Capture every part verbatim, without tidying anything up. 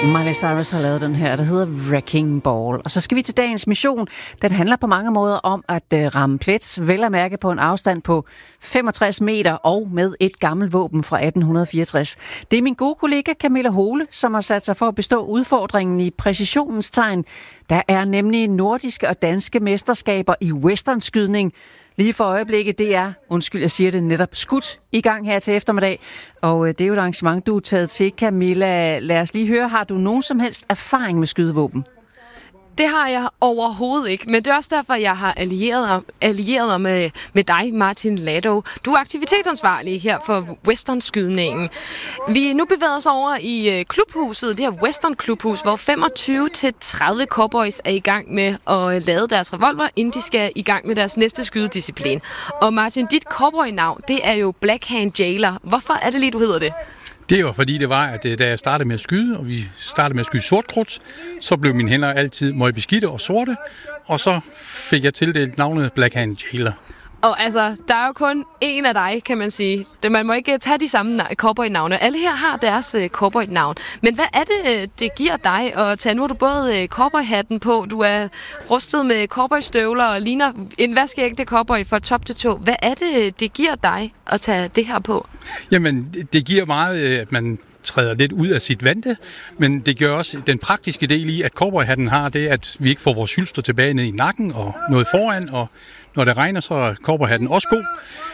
Miley Cyrus har lavet den her, der hedder Wrecking Ball. Og så skal vi til dagens mission. Den handler på mange måder om at uh, ramme plet, vel at mærke på en afstand på femogtres meter og med et gammelt våben fra atten fireogtres. Det er min gode kollega Camilla Hole, som har sat sig for at bestå udfordringen i præcisionens tegn. Der er nemlig nordiske og danske mesterskaber i westernskydning. Lige for øjeblikket, det er, undskyld, jeg siger det, netop skudt i gang her til eftermiddag. Og det er jo et arrangement, du er taget til, Camilla. Lad os lige høre, har du nogen som helst erfaring med skydevåben? Det har jeg overhovedet ikke, men det er også derfor, jeg har allieret, allieret med, med dig, Martin Ladov. Du er aktivitetsansvarlig her for westernskydningen. Vi nu bevæger os over i klubhuset, det her Western Klubhus, hvor femogtyve til tredive cowboys er i gang med at lade deres revolver, inden de skal i gang med deres næste skydedisciplin. Og Martin, dit cowboy-navn, det er jo Blackhand Jailer. Hvorfor er det lige, du hedder det? Det var fordi det var, at da jeg startede med at skyde, og vi startede med at skyde sortkrudt, så blev mine hænder altid møgbeskidte og sorte, og så fik jeg tildelt navnet Blackhand Jailer. Og altså, der er jo kun én af dig, kan man sige. Man må ikke tage de samme cowboy-navne. Alle her har deres uh, cowboy-navn. Men hvad er det, det giver dig at tage? Nu har du både uh, cowboy-hatten på, du er rustet med cowboy-støvler og ligner en vaskeægte cowboy fra top til tå. Hvad er det, det giver dig at tage det her på? Jamen, det giver meget, at man træder lidt ud af sit vante, men det gør også den praktiske del i, at cowboyhatten har det, at vi ikke får vores hylster tilbage ned i nakken og noget foran, og når det regner, så er cowboyhatten også god.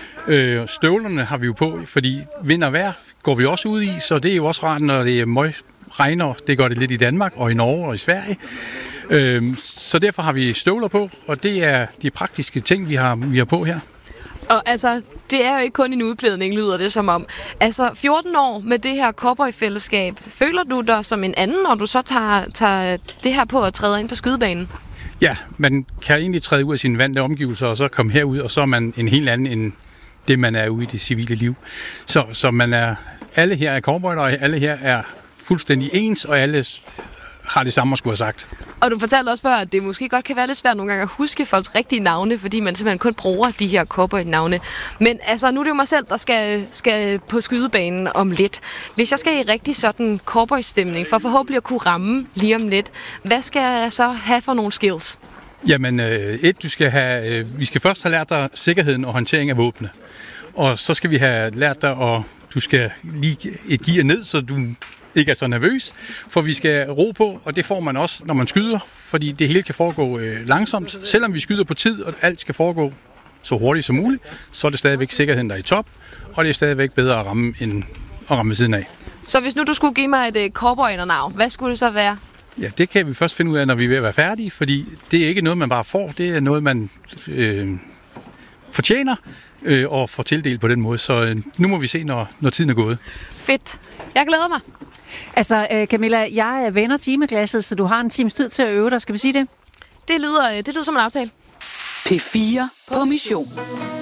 Øh, støvlerne har vi jo på, fordi vind og vejr går vi også ud i, så det er jo også rart, når det er møg regner. Det gør det lidt i Danmark og i Norge og i Sverige. Øh, så derfor har vi støvler på, og det er de praktiske ting, vi har, vi har på her. Og altså, det er jo ikke kun en udklædning, lyder det som om. Altså, fjorten år med det her cowboy-fællesskab. Føler du dig som en anden, når du så tager, tager det her på og træder ind på skydebanen? Ja, man kan egentlig træde ud af sine vante omgivelser, og så komme herud, og så er man en helt anden end det, man er ude i det civile liv. Så, så man er, alle her er cowboyer, og alle her er fuldstændig ens, og alle har det samme at skulle have sagt. Og du fortalte også før, at det måske godt kan være lidt svært nogle gange at huske folks rigtige navne, fordi man simpelthen kun bruger de her cowboy-navne. Men altså, nu er det jo mig selv, der skal, skal på skydebanen om lidt. Hvis jeg skal i rigtig sådan cowboy-stemning, for forhåbentlig at kunne ramme lige om lidt, hvad skal jeg så have for nogle skills? Jamen, øh, et, du skal have, øh, vi skal først have lært dig sikkerheden og håndtering af våbne. Og så skal vi have lært dig, at du skal lige et gear ned, så du ikke er så nervøs, for vi skal ro på, og det får man også, når man skyder, fordi det hele kan foregå øh, langsomt. Selvom vi skyder på tid, og alt skal foregå så hurtigt som muligt, så er det stadigvæk sikkerheden, der er i top, og det er stadigvæk bedre at ramme, end at ramme ved siden af. Så hvis nu du skulle give mig et uh, cowboy-navn, hvad skulle det så være? Ja, det kan vi først finde ud af, når vi er ved at være færdige, fordi det er ikke noget, man bare får, det er noget, man øh, fortjener øh, og får tildelt på den måde. Så øh, nu må vi se, når, når tiden er gået. Fedt. Jeg glæder mig. Altså, Camilla, jeg vender timeglasset, så du har en times tid til at øve dig. Skal vi sige det? Det lyder, det lyder som en aftale. P fire på mission.